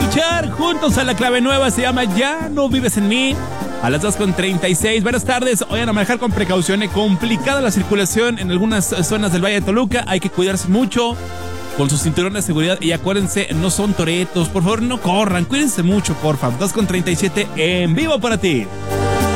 escuchar juntos a la clave nueva, se llama Ya no vives en mí. A las 2:36. Buenas tardes. Vayan a manejar con precaución. Complicada la circulación en algunas zonas del Valle de Toluca. Hay que cuidarse mucho con su cinturón de seguridad. Y acuérdense, no son toretos. Por favor, no corran. Cuídense mucho, por favor. 2:37 en vivo para ti.